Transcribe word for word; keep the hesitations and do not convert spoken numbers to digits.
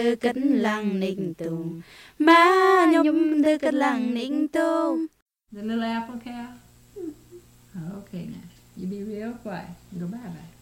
cách lăng ninh tung má nhum tư cách lăng ninh tung. The little apple cow? Oh, okay now. You be real quiet. Go bye-bye.